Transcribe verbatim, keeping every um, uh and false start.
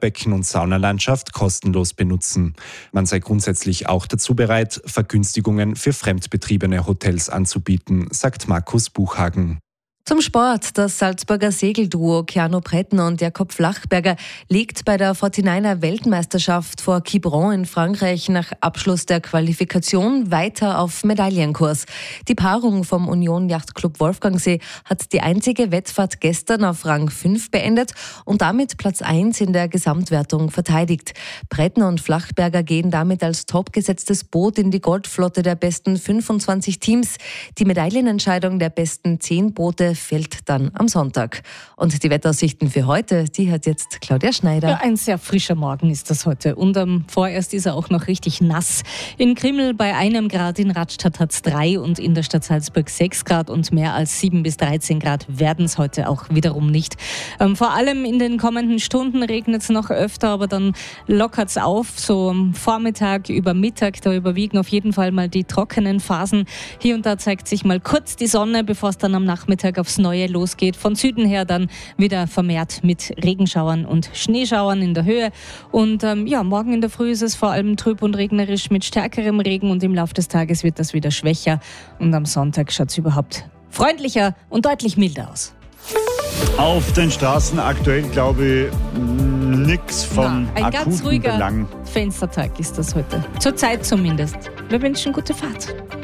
Freibäderbecken und Saunalandschaft kostenlos benutzen. Man sei grundsätzlich auch dazu bereit, Vergünstigungen für fremdbetriebene Hotels anzubieten, sagt Markus Buchhagen. Zum Sport. Das Salzburger Segelduo Keanu Brettner und Jakob Flachberger liegt bei der forty-niner Weltmeisterschaft vor Quiberon in Frankreich nach Abschluss der Qualifikation weiter auf Medaillenkurs. Die Paarung vom Union Yachtclub Wolfgangsee hat die einzige Wettfahrt gestern auf Rang fünf beendet und damit Platz eins in der Gesamtwertung verteidigt. Brettner und Flachberger gehen damit als topgesetztes Boot in die Goldflotte der besten fünfundzwanzig Teams. Die Medaillenentscheidung der besten zehn Boote fällt dann am Sonntag. Und die Wetteraussichten für heute, die hat jetzt Claudia Schneider. Ja, ein sehr frischer Morgen ist das heute. Und ähm, vorerst ist er auch noch richtig nass. In Krimml bei einem Grad, in Radstadt hat es drei und in der Stadt Salzburg sechs Grad und mehr als sieben bis dreizehn Grad werden es heute auch wiederum nicht. Ähm, vor allem in den kommenden Stunden regnet es noch öfter, aber dann lockert es auf. So am Vormittag über Mittag, da überwiegen auf jeden Fall mal die trockenen Phasen. Hier und da zeigt sich mal kurz die Sonne, bevor es dann am Nachmittag aufs Neue losgeht. Von Süden her dann wieder vermehrt mit Regenschauern und Schneeschauern in der Höhe. Und ähm, ja, morgen in der Früh ist es vor allem trüb und regnerisch mit stärkerem Regen und im Laufe des Tages wird das wieder schwächer. Und am Sonntag schaut es überhaupt freundlicher und deutlich milder aus. Auf den Straßen aktuell, glaube ich, nichts von Na, ein akuten ganz ruhiger Belang. Fenstertag ist das heute. Zur Zeit zumindest. Wir wünschen gute Fahrt.